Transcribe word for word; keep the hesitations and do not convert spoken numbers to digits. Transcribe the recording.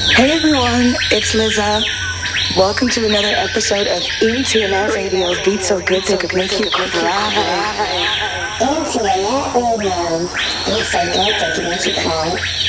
Hey everyone, it's Liza. Welcome to another episode of Internet Radio. Beats so good they could make you cry. Internet Radio. Beats so good they could make you cry.